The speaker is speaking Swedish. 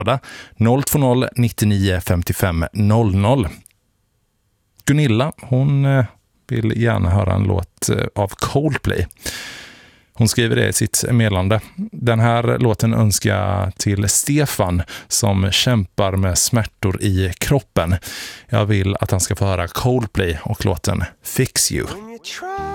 020 99 55 00. Gunilla, hon vill gärna höra en låt av Coldplay. Hon skriver det i sitt meddelande. Den här låten önskar jag till Stefan som kämpar med smärtor i kroppen. Jag vill att han ska få höra Coldplay och låten Fix You.